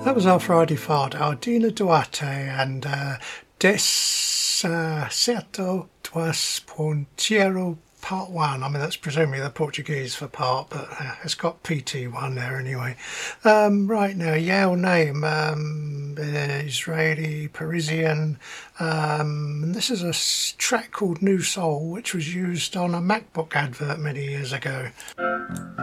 That was our Friday Fado, Dina Duarte and Descerto Duas Ponteiro Part 1. I mean, that's presumably the Portuguese for part, but it's got PT1 there anyway. Right now, Yale name, Israeli, Parisian. And this is a track called New Soul, which was used on a MacBook advert many years ago.